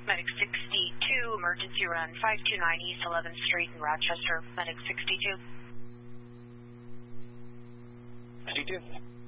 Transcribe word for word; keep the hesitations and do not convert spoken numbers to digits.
Medic sixty-two, emergency run five two nine East eleventh Street in Rochester. Medic sixty-two. sixty-two.